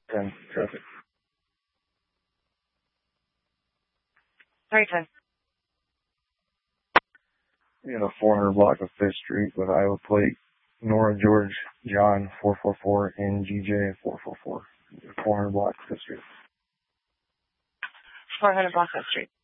10 traffic. Sorry, 10. In a 400 block of 5th Street with Iowa plate, Nora George John 444 NGJ 444. 400 block 5th Street. 400 block 5th Street.